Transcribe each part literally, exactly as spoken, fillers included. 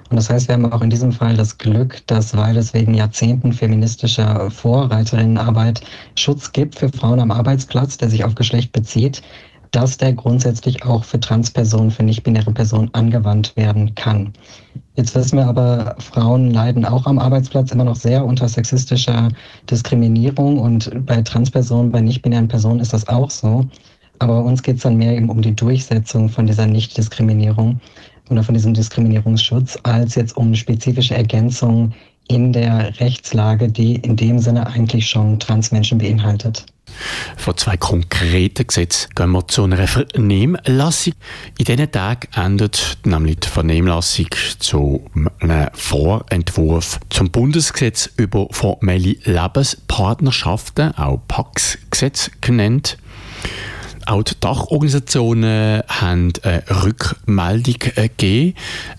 Und das heißt, wir haben auch in diesem Fall das Glück, dass, weil es wegen Jahrzehnten feministischer Vorreiterinnenarbeit Schutz gibt für Frauen am Arbeitsplatz, der sich auf Geschlecht bezieht, dass der grundsätzlich auch für Transpersonen, für nicht-binäre Personen angewandt werden kann. Jetzt wissen wir aber, Frauen leiden auch am Arbeitsplatz immer noch sehr unter sexistischer Diskriminierung und bei Transpersonen, bei nicht-binären Personen ist das auch so. Aber bei uns geht es dann mehr eben um die Durchsetzung von dieser Nichtdiskriminierung oder von diesem Diskriminierungsschutz, als jetzt um spezifische Ergänzungen in der Rechtslage, die in dem Sinne eigentlich schon Transmenschen beinhaltet. Von zwei konkreten Gesetzen gehen wir zu einer Vernehmlassung. In diesen Tagen endet nämlich die Vernehmlassung zu einem Vorentwurf zum Bundesgesetz über formelle Lebenspartnerschaften, auch P A X-Gesetz genannt. Auch die Dachorganisationen haben eine Rückmeldung gegeben.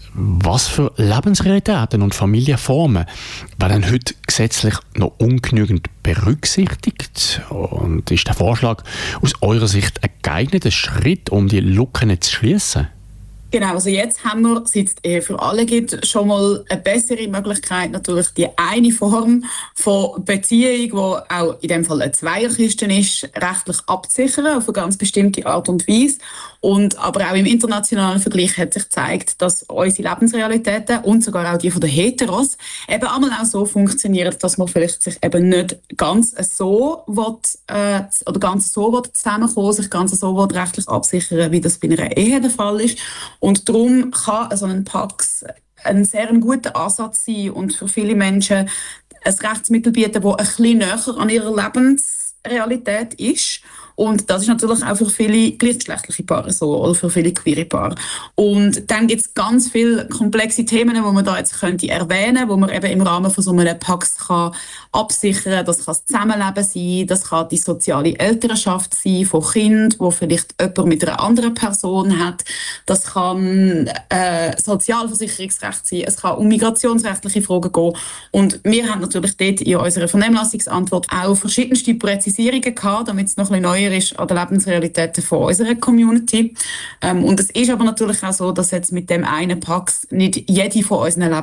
Was für Lebensrealitäten und Familienformen werden heute gesetzlich noch ungenügend berücksichtigt? Und ist der Vorschlag aus eurer Sicht ein geeigneter Schritt, um die Lücken zu schließen? Genau, also jetzt haben wir, seit es Ehe für alle gibt, schon mal eine bessere Möglichkeit, natürlich die eine Form von Beziehung, die auch in dem Fall eine Zweierkiste ist, rechtlich abzusichern, auf eine ganz bestimmte Art und Weise. Und aber auch im internationalen Vergleich hat sich gezeigt, dass unsere Lebensrealitäten und sogar auch die von den Heteros eben einmal auch so funktionieren, dass man vielleicht sich eben nicht ganz so will, äh, oder ganz so will zusammenkommen, sich ganz so will rechtlich absichern, wie das bei einer Ehe der Fall ist. Und darum kann so ein P A X ein sehr guter Ansatz sein und für viele Menschen ein Rechtsmittel bieten, das ein bisschen näher an ihrer Lebensrealität ist. Und das ist natürlich auch für viele gleichgeschlechtliche Paare so, oder für viele queere Paare. Und dann gibt es ganz viele komplexe Themen, die man da jetzt könnte erwähnen, wo man eben im Rahmen von so einem P A X kann absichern kann. Das kann das Zusammenleben sein, das kann die soziale Elternschaft sein von Kindern, wo vielleicht jemand mit einer anderen Person hat. Das kann äh, Sozialversicherungsrecht sein, es kann um migrationsrechtliche Fragen gehen. Und wir haben natürlich dort in unserer Vernehmlassungsantwort auch verschiedenste Präzisierungen gehabt, damit es noch ein bisschen neuer ist an den Lebensrealitäten von unserer Community. Ähm, und es ist aber natürlich auch so, dass jetzt mit dem einen P A X nicht jede von unseren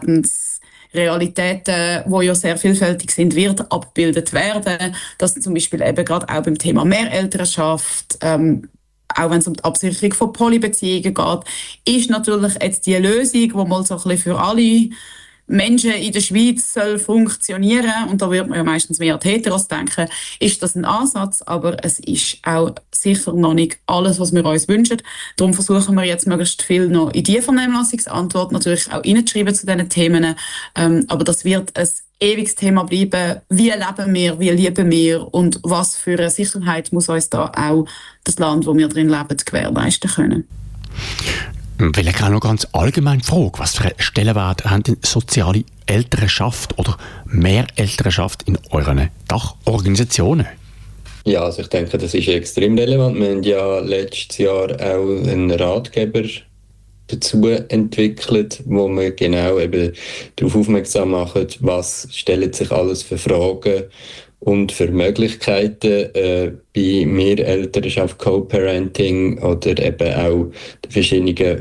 Lebensrealitäten, die ja sehr vielfältig sind, wird abgebildet werden. Dass zum Beispiel eben gerade auch beim Thema Mehrelternschaft, ähm, auch wenn es um die Absicherung von Polybeziehungen geht, ist natürlich jetzt die Lösung, die mal so ein bisschen für alle Menschen in der Schweiz soll funktionieren, und da wird man ja meistens mehr an die Heteros denken, ist das ein Ansatz, aber es ist auch sicher noch nicht alles, was wir uns wünschen. Darum versuchen wir jetzt möglichst viel noch in die Vernehmlassungsantwort natürlich auch reinzuschreiben zu diesen Themen, ähm, aber das wird ein ewiges Thema bleiben. Wie leben wir, wie lieben wir und was für eine Sicherheit muss uns da auch das Land, wo wir drin leben, gewährleisten können. Vielleicht auch noch ganz allgemein die Frage, was für einen Stellenwert haben denn soziale Elternschaft oder Mehrelternschaft in euren Dachorganisationen? Ja, also ich denke, das ist extrem relevant. Wir haben ja letztes Jahr auch einen Ratgeber dazu entwickelt, wo wir genau eben darauf aufmerksam machen, was stellen sich alles für Fragen und für Möglichkeiten äh, bei Mehrelternschaft, Co-Parenting oder eben auch die verschiedenen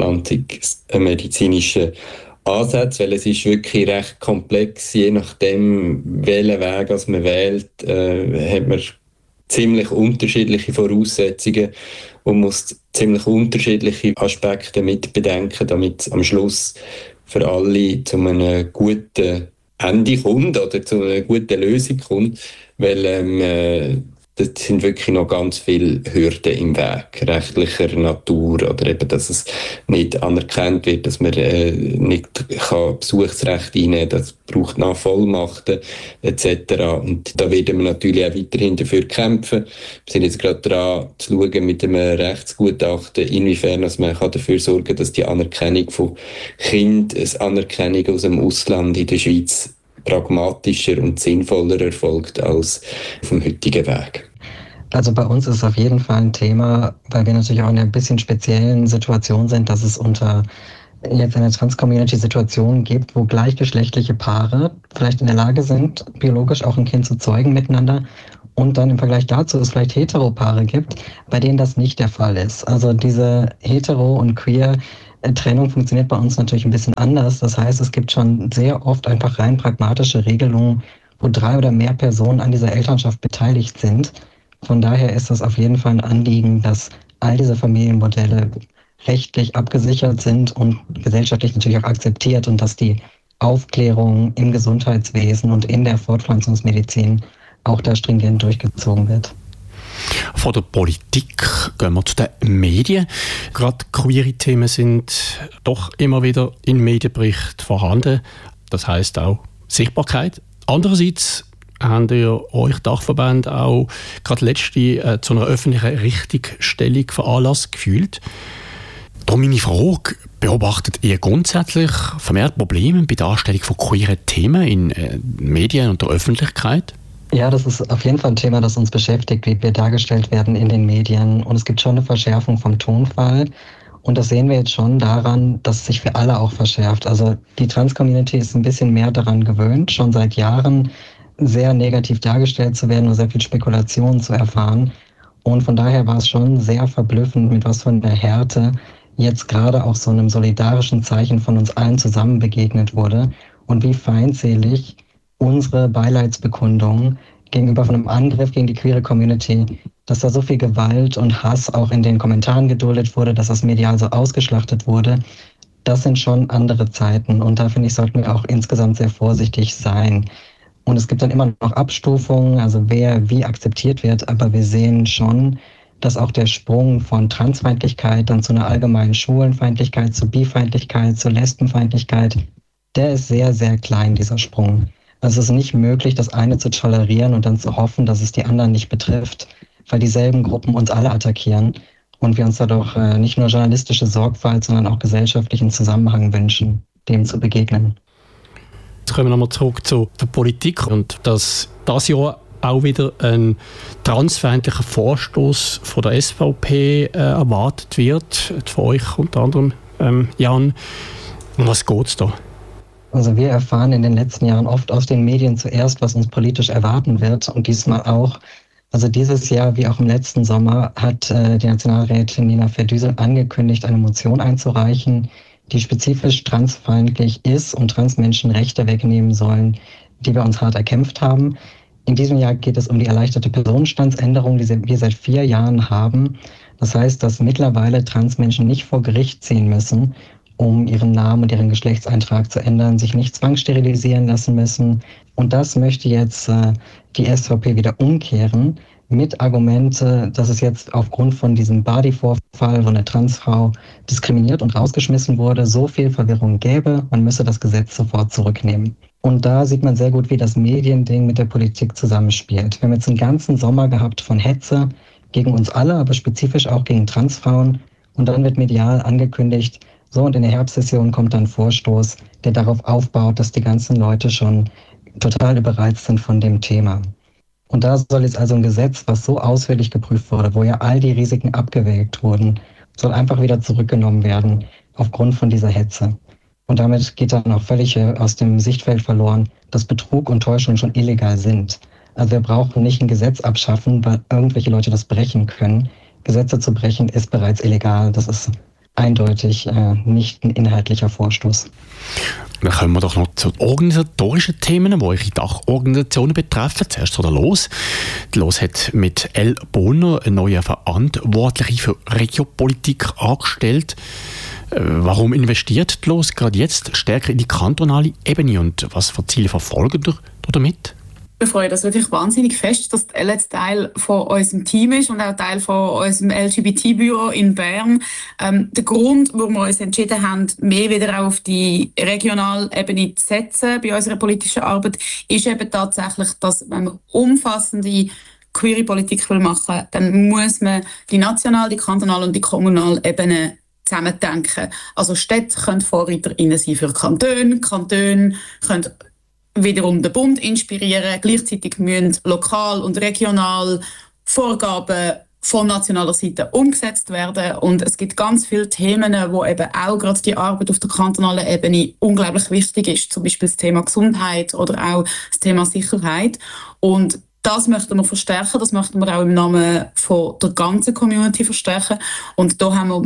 fortpflanzungsmedizinischen Ansätze, weil es ist wirklich recht komplex, je nachdem, welchen Weg als man wählt, äh, hat man ziemlich unterschiedliche Voraussetzungen und muss ziemlich unterschiedliche Aspekte mit bedenken, damit es am Schluss für alle zu einem guten Ende kommt oder zu einer guten Lösung kommt, weil ähm, äh, das sind wirklich noch ganz viele Hürden im Weg, rechtlicher Natur oder eben, dass es nicht anerkannt wird, dass man äh, nicht kann Besuchsrecht einnehmen kann, das braucht nach Vollmachten et cetera. Und da werden wir natürlich auch weiterhin dafür kämpfen. Wir sind jetzt gerade dran zu schauen mit einem Rechtsgutachten, inwiefern dass man kann dafür sorgen kann, dass die Anerkennung von Kindern, eine Anerkennung aus dem Ausland in der Schweiz pragmatischer und sinnvoller erfolgt als auf dem heutigen Weg. Also bei uns ist es auf jeden Fall ein Thema, weil wir natürlich auch in einer bisschen speziellen Situation sind, dass es unter jetzt eine Trans-Community Situation gibt, wo gleichgeschlechtliche Paare vielleicht in der Lage sind, biologisch auch ein Kind zu zeugen miteinander, und dann im Vergleich dazu es vielleicht Heteropaare gibt, bei denen das nicht der Fall ist. Also diese Hetero- und Queer Trennung funktioniert bei uns natürlich ein bisschen anders. Das heißt, es gibt schon sehr oft einfach rein pragmatische Regelungen, wo drei oder mehr Personen an dieser Elternschaft beteiligt sind. Von daher ist das auf jeden Fall ein Anliegen, dass all diese Familienmodelle rechtlich abgesichert sind und gesellschaftlich natürlich auch akzeptiert und dass die Aufklärung im Gesundheitswesen und in der Fortpflanzungsmedizin auch da stringent durchgezogen wird. Von der Politik gehen wir zu den Medien. Gerade queere Themen sind doch immer wieder in Medienberichten vorhanden. Das heisst auch Sichtbarkeit. Andererseits habt ihr euch Dachverbände auch gerade letzte äh, zu einer öffentlichen Richtigstellung veranlasst gefühlt. Darum meine Frage, beobachtet ihr grundsätzlich vermehrt Probleme bei der Darstellung von queeren Themen in äh, Medien und der Öffentlichkeit? Ja, das ist auf jeden Fall ein Thema, das uns beschäftigt, wie wir dargestellt werden in den Medien. Und es gibt schon eine Verschärfung vom Tonfall. Und das sehen wir jetzt schon daran, dass es sich für alle auch verschärft. Also die Trans-Community ist ein bisschen mehr daran gewöhnt, schon seit Jahren sehr negativ dargestellt zu werden und sehr viel Spekulation zu erfahren. Und von daher war es schon sehr verblüffend, mit was von der Härte jetzt gerade auch so einem solidarischen Zeichen von uns allen zusammen begegnet wurde und wie feindselig unsere Beileidsbekundung gegenüber von einem Angriff gegen die queere Community, dass da so viel Gewalt und Hass auch in den Kommentaren geduldet wurde, dass das medial so ausgeschlachtet wurde, das sind schon andere Zeiten und da finde ich, sollten wir auch insgesamt sehr vorsichtig sein. Und es gibt dann immer noch Abstufungen, also wer wie akzeptiert wird, aber wir sehen schon, dass auch der Sprung von Transfeindlichkeit dann zu einer allgemeinen Schwulenfeindlichkeit, zu Bifeindlichkeit, zu Lesbenfeindlichkeit, der ist sehr, sehr klein, dieser Sprung. Also es ist nicht möglich, das eine zu tolerieren und dann zu hoffen, dass es die anderen nicht betrifft, weil dieselben Gruppen uns alle attackieren und wir uns dadurch äh, nicht nur journalistische Sorgfalt, sondern auch gesellschaftlichen Zusammenhang wünschen, dem zu begegnen. Jetzt kommen wir nochmal zurück zu der Politik und dass das Jahr auch wieder ein transfeindlicher Vorstoß von der S V P äh, erwartet wird, von euch unter anderem, ähm, Jan. Um was geht es da? Also wir erfahren in den letzten Jahren oft aus den Medien zuerst, was uns politisch erwarten wird und diesmal auch. Also dieses Jahr, wie auch im letzten Sommer, hat äh, die Nationalrätin Nina Verdüsel angekündigt, eine Motion einzureichen, die spezifisch transfeindlich ist und Transmenschen Rechte wegnehmen sollen, die wir uns hart erkämpft haben. In diesem Jahr geht es um die erleichterte Personenstandsänderung, die wir seit vier Jahren haben. Das heißt, dass mittlerweile Transmenschen nicht vor Gericht ziehen müssen, um ihren Namen und ihren Geschlechtseintrag zu ändern, sich nicht zwangssterilisieren lassen müssen. Und das möchte jetzt äh, die S V P wieder umkehren mit Argumente, dass es jetzt aufgrund von diesem Badi-Vorfall, wo eine Transfrau diskriminiert und rausgeschmissen wurde, so viel Verwirrung gäbe, man müsse das Gesetz sofort zurücknehmen. Und da sieht man sehr gut, wie das Mediending mit der Politik zusammenspielt. Wir haben jetzt einen ganzen Sommer gehabt von Hetze gegen uns alle, aber spezifisch auch gegen Transfrauen. Und dann wird medial angekündigt, so, und in der Herbstsession kommt dann ein Vorstoß, der darauf aufbaut, dass die ganzen Leute schon total überreizt sind von dem Thema. Und da soll jetzt also ein Gesetz, was so ausführlich geprüft wurde, wo ja all die Risiken abgewägt wurden, soll einfach wieder zurückgenommen werden aufgrund von dieser Hetze. Und damit geht dann auch völlig aus dem Sichtfeld verloren, dass Betrug und Täuschung schon illegal sind. Also wir brauchen nicht ein Gesetz abschaffen, weil irgendwelche Leute das brechen können. Gesetze zu brechen ist bereits illegal. Das ist eindeutig äh, nicht ein inhaltlicher Vorstoß. Dann kommen wir doch noch zu organisatorischen Themen, die eure Dachorganisationen betreffen. Zuerst zu der L O S. Die L O S hat mit El Bohner eine neue Verantwortliche für Regiopolitik angestellt. Warum investiert die L O S gerade jetzt stärker in die kantonale Ebene und was für Ziele verfolgen ihr damit? Wir freuen uns wirklich wahnsinnig fest, dass Elle jetzt Teil von unserem Team ist und auch Teil von unserem L G B T-Büro in Bern. Ähm, der Grund, warum wir uns entschieden haben, mehr wieder auf die Regionalebene zu setzen bei unserer politischen Arbeit, ist eben tatsächlich, dass wenn man umfassende queere Politik will machen, dann muss man die nationale, die kantonale und die kommunale Ebene zusammendenken. Also Städte können VorreiterInnen sein für Kantone, Kantone können wiederum den Bund inspirieren. Gleichzeitig müssen lokal und regional Vorgaben von nationaler Seite umgesetzt werden. Und es gibt ganz viele Themen, wo eben auch gerade die Arbeit auf der kantonalen Ebene unglaublich wichtig ist. Zum Beispiel das Thema Gesundheit oder auch das Thema Sicherheit. Und das möchten wir verstärken. Das möchten wir auch im Namen von der ganzen Community verstärken. Und da haben wir mit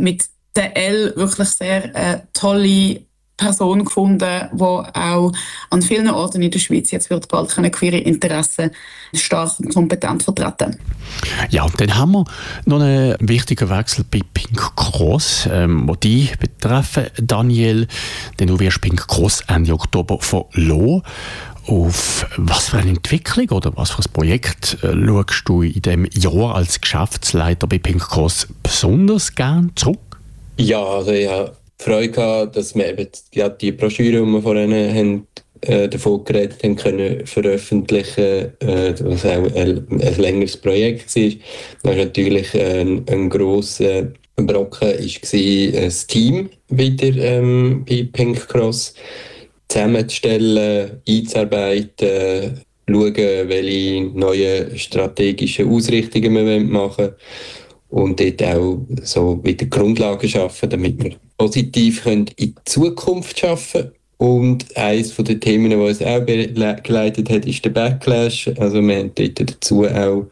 der Elle wirklich sehr äh, tolle Person gefunden, die auch an vielen Orten in der Schweiz jetzt wird bald queere Interessen stark und kompetent vertreten. Ja, und dann haben wir noch einen wichtigen Wechsel bei Pink Cross, ähm, wo die betreffen, Daniel, denn du wirst Pink Cross Ende Oktober verloren. Auf was für eine Entwicklung oder was für ein Projekt äh, schaust du in diesem Jahr als Geschäftsleiter bei Pink Cross besonders gern zurück? Ja, also ich habe Freude gehabt, dass wir eben ja, die Broschüre, die wir vorhin haben, äh, davon geredet haben, können veröffentlichen, äh, was auch ein, ein längeres Projekt war. Das war natürlich ein, ein grosser Brocken, war das Team wieder ähm, bei Pink Cross zusammenzustellen, einzuarbeiten, schauen, welche neuen strategischen Ausrichtungen wir machen wollen. Und dort auch so wieder Grundlagen schaffen, damit wir positiv können in die Zukunft schaffen. Und eines der Themen, die uns auch begleitet hat, ist der Backlash. Also wir haben dort dazu auch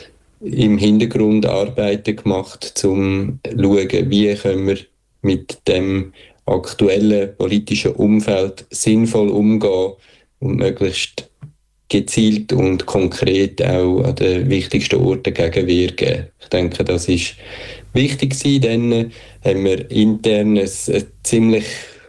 im Hintergrund Arbeiten gemacht, um zu schauen, wie können wir mit dem aktuellen politischen Umfeld sinnvoll umgehen und möglichst gezielt und konkret auch an den wichtigsten Orten gegenwirken. Ich denke, das ist wichtig gewesen. Dann haben wir intern ein, ein ziemlich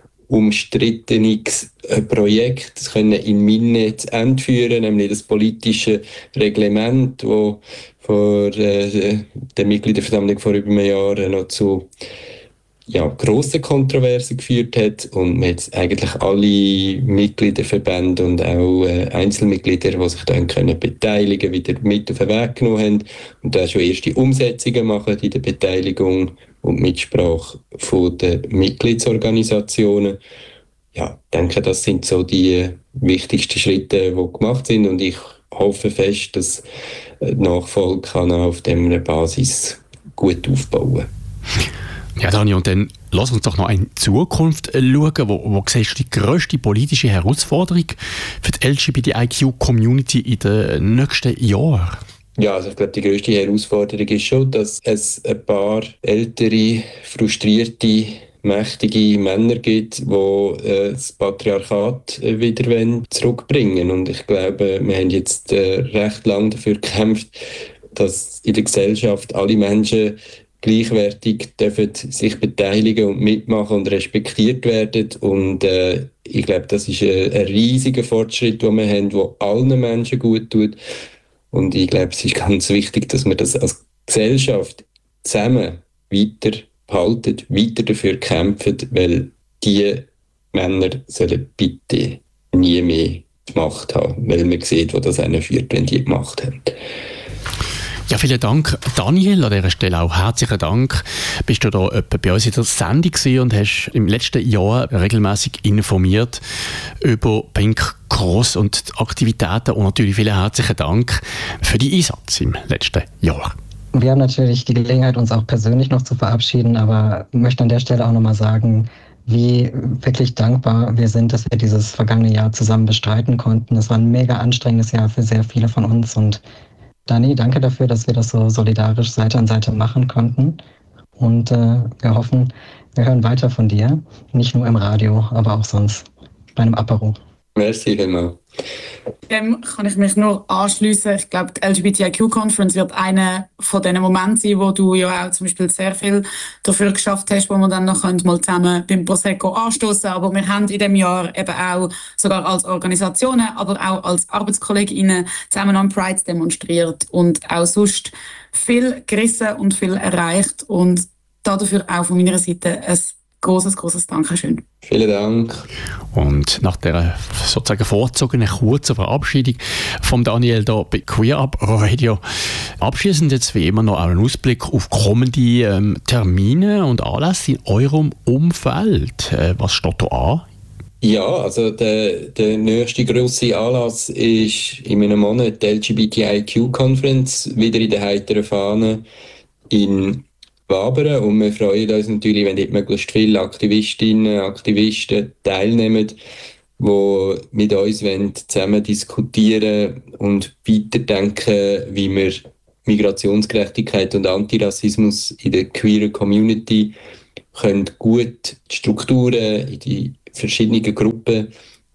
umstrittenes Projekt, das können in Minne zu Ende führen, nämlich das politische Reglement, das vor äh, der Mitgliederversammlung vor über einem Jahr noch zu ja, grosse Kontroversen geführt hat und wir jetzt eigentlich alle Mitgliederverbände und auch äh, Einzelmitglieder, die sich dann können beteiligen, wieder mit auf den Weg genommen haben und da schon erste Umsetzungen machen in der Beteiligung und Mitsprache von den Mitgliedsorganisationen. Ja, ich denke, das sind so die wichtigsten Schritte, die gemacht sind und ich hoffe fest, dass die Nachfolge kann auf dieser Basis gut aufbauen. Ja, Dani, und dann lass uns doch noch in die Zukunft schauen. Wo, wo siehst du die grösste politische Herausforderung für die L G B T I Q-Community in den nächsten Jahren? Ja, also ich glaube, die grösste Herausforderung ist schon, dass es ein paar ältere, frustrierte, mächtige Männer gibt, die äh, das Patriarchat äh, wieder zurückbringen wollen. Und ich glaube, wir haben jetzt äh, recht lange dafür gekämpft, dass in der Gesellschaft alle Menschen gleichwertig dürfen sich beteiligen und mitmachen und respektiert werden. Und äh, ich glaube, das ist ein, ein riesiger Fortschritt, den wir haben, der allen Menschen gut tut. Und ich glaube, es ist ganz wichtig, dass wir das als Gesellschaft zusammen weiter behalten, weiter dafür kämpfen, weil die Männer sollen bitte nie mehr die Macht haben, weil man sieht, wo das einen führt, wenn die die Macht haben. Ja, vielen Dank, Daniel. An dieser Stelle auch herzlichen Dank. Bist du da etwa bei uns in der Sendung gewesen und hast im letzten Jahr regelmäßig informiert über Pink Cross und die Aktivitäten und natürlich vielen herzlichen Dank für den Einsatz im letzten Jahr. Wir haben natürlich die Gelegenheit, uns auch persönlich noch zu verabschieden, aber ich möchte an der Stelle auch nochmal sagen, wie wirklich dankbar wir sind, dass wir dieses vergangene Jahr zusammen bestreiten konnten. Es war ein mega anstrengendes Jahr für sehr viele von uns und Dani, danke dafür, dass wir das so solidarisch Seite an Seite machen konnten. Und äh, wir hoffen, wir hören weiter von dir. Nicht nur im Radio, aber auch sonst bei einem Apero. Merci vielmals. Dem kann ich mich nur anschliessen. Ich glaube, die L G B T I Q-Conference wird einer von diesen Momenten sein, wo du ja auch zum Beispiel sehr viel dafür geschafft hast, wo wir dann noch mal zusammen beim Prosecco anstoßen. Aber wir haben in diesem Jahr eben auch sogar als Organisationen, aber auch als ArbeitskollegInnen zusammen am Pride demonstriert und auch sonst viel gerissen und viel erreicht. Und dafür auch von meiner Seite ein Großes, großes Dankeschön. Vielen Dank. Und nach der sozusagen vorzogenen kurzen Verabschiedung von Daniel hier bei Queer Up Radio abschließend jetzt wie immer noch einen Ausblick auf kommende ähm, Termine und Anlässe in eurem Umfeld. Äh, was steht da an? Ja, also der, der nächste grosse Anlass ist in einem Monat die L G B T I Q-Conference, wieder in der heiteren Fahne in Wabern. Und wir freuen uns natürlich, wenn dort möglichst viele Aktivistinnen und Aktivisten teilnehmen, die mit uns zusammen diskutieren und weiterdenken, wie wir Migrationsgerechtigkeit und Antirassismus in der queeren Community können gut die Strukturen in die verschiedenen Gruppen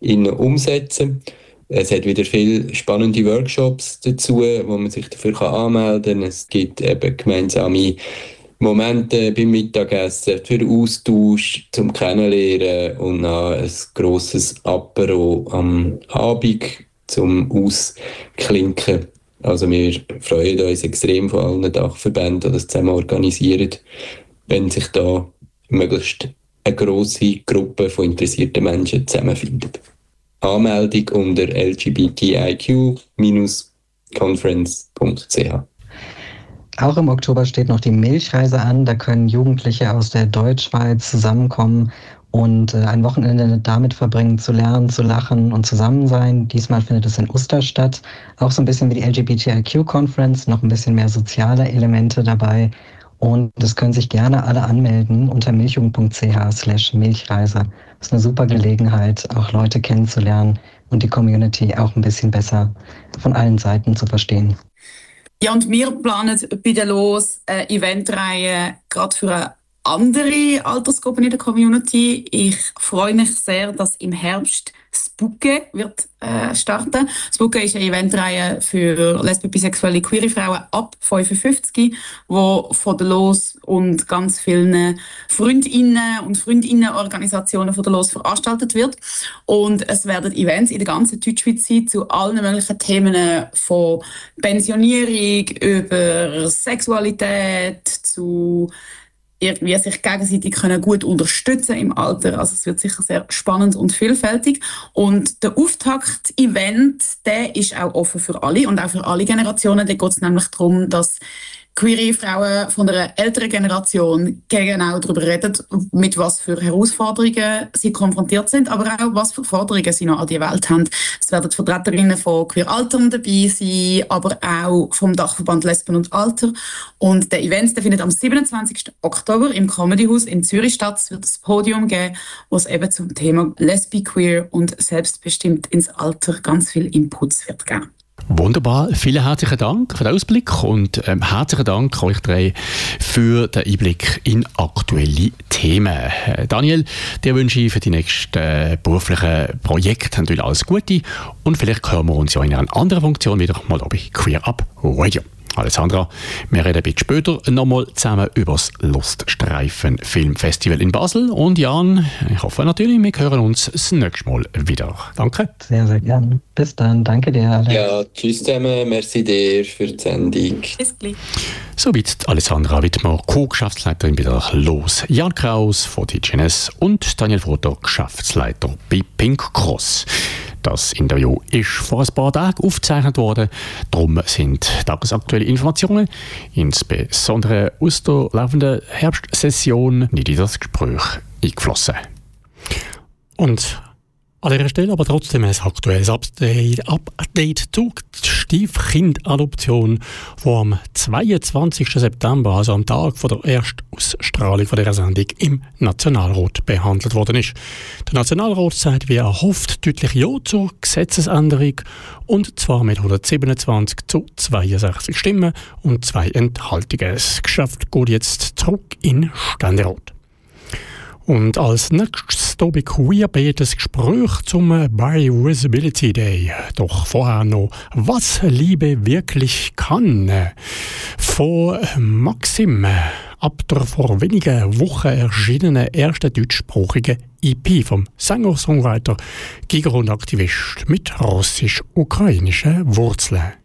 umsetzen. Es hat wieder viele spannende Workshops dazu, wo man sich dafür anmelden kann. Es gibt eben gemeinsame Momente beim Mittagessen für Austausch, zum Kennenlernen und dann ein grosses Apero am Abend zum Ausklinken. Also wir freuen uns extrem von allen Dachverbänden, die das zusammen organisieren, wenn sich da möglichst eine grosse Gruppe von interessierten Menschen zusammenfindet. Anmeldung unter l g b t i q dash conference punkt c h. Auch im Oktober steht noch die Milchreise an. Da können Jugendliche aus der Deutschschweiz zusammenkommen und ein Wochenende damit verbringen, zu lernen, zu lachen und zusammen sein. Diesmal findet es in Uster statt. Auch so ein bisschen wie die L G B T I Q Conference, noch ein bisschen mehr soziale Elemente dabei. Und es können sich gerne alle anmelden unter milchjugend punkt c h slash milchreise. Das ist eine super Gelegenheit, auch Leute kennenzulernen und die Community auch ein bisschen besser von allen Seiten zu verstehen. Ja, und wir planen bei der L O S eine Eventreihe gerade für eine andere Altersgruppen in der Community. Ich freue mich sehr, dass im Herbst Spuke wird äh, starten. Spuke ist eine Eventreihe für lesbisch, bisexuelle, queere Frauen ab fünfundfünfzig, wo von der L O S und ganz vielen Freundinnen und Freundinnenorganisationen von der L O S veranstaltet wird. Und es werden Events in der ganzen Deutschschweiz sein zu allen möglichen Themen, von Pensionierung über Sexualität zu irgendwie sich gegenseitig können gut unterstützen im Alter. Also es wird sicher sehr spannend und vielfältig. Und der Auftakt-Event, der ist auch offen für alle und auch für alle Generationen. Da geht es nämlich darum, dass queere Frauen von einer älteren Generation genau darüber reden, mit was für Herausforderungen sie konfrontiert sind, aber auch was für Forderungen sie noch an die Welt haben. Es werden Vertreterinnen von Queer Altern dabei sein, aber auch vom Dachverband Lesben und Alter. Und der Event der findet am siebenundzwanzigsten Oktober im Comedyhaus in Zürich statt. Es wird ein Podium geben, wo es eben zum Thema Lesbi, Queer und selbstbestimmt ins Alter ganz viel Inputs wird geben. Wunderbar, vielen herzlichen Dank für den Ausblick und ähm, herzlichen Dank euch drei für den Einblick in aktuelle Themen. Äh, Daniel, dir wünsche ich für die nächsten äh, beruflichen Projekte natürlich alles Gute und vielleicht hören wir uns ja in einer anderen Funktion wieder mal bei Queer Up Radio. Alessandra, wir reden ein bisschen später nochmal zusammen über das Luststreifen Filmfestival in Basel. Und Jan, ich hoffe natürlich, wir hören uns das nächste Mal wieder. Danke. Sehr, sehr gerne. Bis dann. Danke dir, Alex. Ja, tschüss zusammen. Merci dir für die Sendung. Bis gleich. Soweit Alessandra Wittmer, Co-Geschäftsleiterin bei der L O S, Jan Kraus von D G N S und Daniel Frotter, Geschäftsleiter bei Pink Cross. Das Interview ist vor ein paar Tagen aufgezeichnet worden. Darum sind tagesaktuelle Informationen, insbesondere aus der laufenden Herbstsession, nicht in das Gespräch eingeflossen. Und an dieser Stelle aber trotzdem ein aktuelles Update, Update zu Stiefkindadoption, die am zweiundzwanzigsten September, also am Tag von der ersten Ausstrahlung von dieser Sendung, im Nationalrat behandelt worden ist. Der Nationalrat sagt wie erhofft deutlich Ja zur Gesetzesänderung, und zwar mit hundertsiebenundzwanzig zu zweiundsechzig Stimmen und zwei Enthaltungen. Das Geschäft geht jetzt zurück in den Ständerat. Und als nächstes hier bei Queerbeat das Gespräch zum Bi-Visibility Day. Doch vorher noch, was Liebe wirklich kann. Von Maxim, ab der vor wenigen Wochen erschienenen ersten deutschsprachigen E P vom Sänger-Songwriter, Giger und Aktivist mit russisch-ukrainischen Wurzeln.